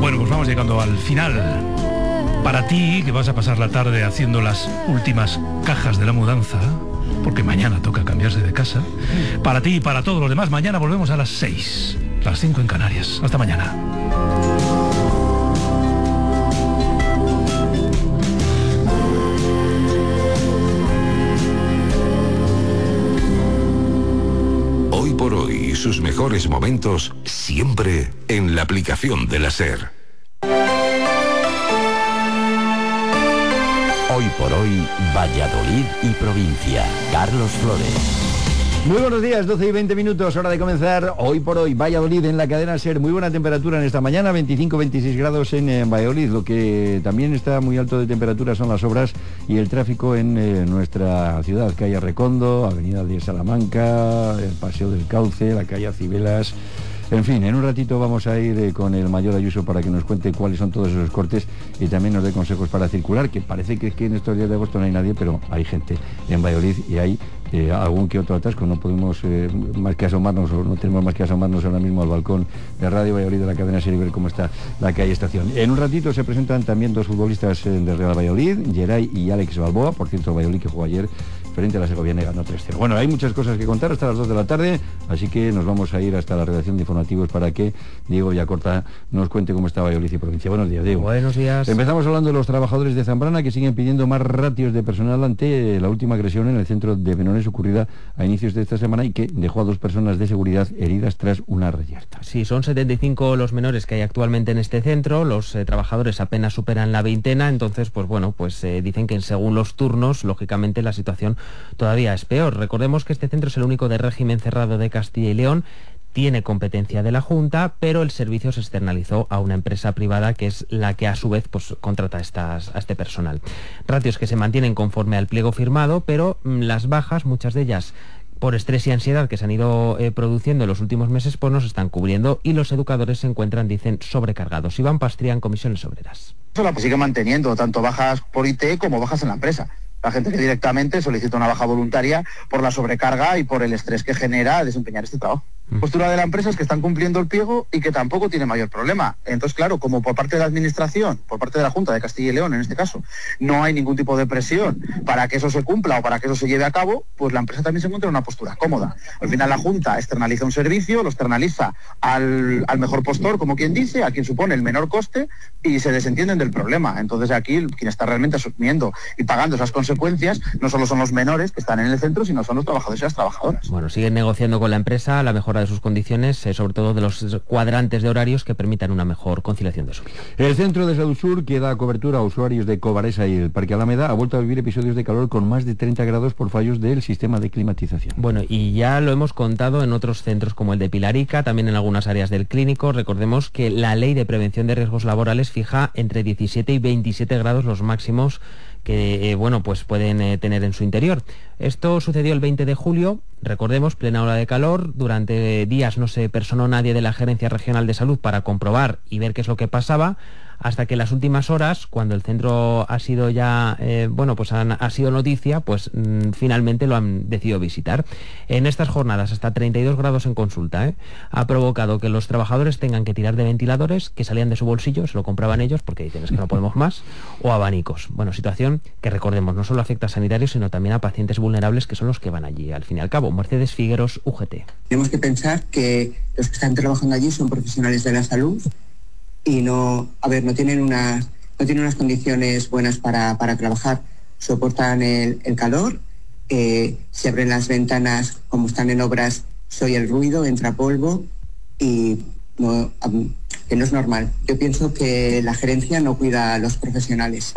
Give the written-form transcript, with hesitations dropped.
Bueno, pues vamos llegando al final. Para ti, que vas a pasar la tarde haciendo las últimas cajas de la mudanza, porque mañana toca cambiarse de casa. Para ti y para todos los demás, mañana volvemos a las 6, las 5 en Canarias. Hasta mañana. Hoy por hoy, sus mejores momentos siempre en la aplicación de la SER. Hoy por hoy, Valladolid y provincia. Carlos Flores. Muy buenos días, 12 y 20 minutos, hora de comenzar. Hoy por hoy, Valladolid en la cadena SER. Muy buena temperatura en esta mañana, 25-26 grados en Valladolid. Lo que también está muy alto de temperatura son las obras y el tráfico en nuestra ciudad. Calle Recondo, Avenida de Salamanca, el Paseo del Cauce, la calle Cibelas. En fin, en un ratito vamos a ir con el mayor Ayuso para que nos cuente cuáles son todos esos cortes y también nos dé consejos para circular, que parece que en estos días de agosto no hay nadie, pero hay gente en Valladolid y hay algún que otro atasco. No podemos más que asomarnos, o no tenemos más que asomarnos ahora mismo al balcón de Radio Valladolid de la cadena SER y ver cómo está la calle Estación. En un ratito se presentan también dos futbolistas de Real Valladolid, Geray y Alex Balboa. Por cierto, Valladolid que jugó ayer frente a la Segoviana y ganó 3-0. Bueno, hay muchas cosas que contar hasta las 2 de la tarde, así que nos vamos a ir hasta la redacción de informativos para que Diego Villacorta nos cuente cómo está Valladolid y provincia. Buenos días, Diego. Buenos días. Empezamos hablando de los trabajadores de Zambrana que siguen pidiendo más ratios de personal ante la última agresión en el centro de menores ocurrida a inicios de esta semana y que dejó a 2 personas de seguridad heridas tras una reyerta. Sí, son 75 los menores que hay actualmente en este centro, los trabajadores apenas superan la veintena, entonces, pues bueno, dicen que según los turnos, lógicamente la situación todavía es peor. Recordemos que este centro es el único de régimen cerrado de Castilla y León, tiene competencia de la Junta, pero el servicio se externalizó a una empresa privada que es la que a su vez contrata a este personal. Ratios que se mantienen conforme al pliego firmado, pero las bajas, muchas de ellas por estrés y ansiedad que se han ido produciendo en los últimos meses, pues no se están cubriendo y los educadores se encuentran, dicen, sobrecargados. Iván Pastrián, Comisiones Obreras. Eso la sigue manteniendo, tanto bajas por IT como bajas en la empresa. La gente que directamente solicita una baja voluntaria por la sobrecarga y por el estrés que genera desempeñar este trabajo. Postura de la empresa es que están cumpliendo el pliego y que tampoco tiene mayor problema. Entonces, claro, como por parte de la Administración, por parte de la Junta de Castilla y León en este caso, no hay ningún tipo de presión para que eso se cumpla o para que eso se lleve a cabo, pues la empresa también se encuentra en una postura cómoda. Al final la Junta externaliza un servicio, lo externaliza al mejor postor, como quien dice, a quien supone el menor coste y se desentienden del problema. Entonces aquí quien está realmente asumiendo y pagando esas consecuencias no solo son los menores que están en el centro, sino son los trabajadores y las trabajadoras. Bueno, siguen negociando con la empresa la mejora de sus condiciones, sobre todo de los cuadrantes de horarios que permitan una mejor conciliación de su vida. El Centro de Salud Sur, que da cobertura a usuarios de Covaresa y el Parque Alameda, ha vuelto a vivir episodios de calor con más de 30 grados por fallos del sistema de climatización. Bueno, y ya lo hemos contado en otros centros como el de Pilarica, también en algunas áreas del Clínico. Recordemos que la Ley de Prevención de Riesgos Laborales fija entre 17 y 27 grados los máximos que pueden tener en su interior. Esto sucedió el 20 de julio, recordemos, plena ola de calor. Durante días no se personó nadie de la Gerencia Regional de Salud para comprobar y ver qué es lo que pasaba, hasta que en las últimas horas, cuando el centro ha sido ya, ha sido noticia, finalmente lo han decidido visitar. En estas jornadas, hasta 32 grados en consulta, ha provocado que los trabajadores tengan que tirar de ventiladores que salían de su bolsillo, se lo compraban ellos porque dicen es que no podemos más, o abanicos. Bueno, situación que, recordemos, no solo afecta a sanitarios, sino también a pacientes vulnerables que son los que van allí, al fin y al cabo. Mercedes Figueros, UGT. Tenemos que pensar que los que están trabajando allí son profesionales de la salud y no tienen unas condiciones buenas para trabajar. Soportan el calor, se abren las ventanas, como están en obras, se oye el ruido, entra polvo y que no es normal. Yo pienso que la gerencia no cuida a los profesionales.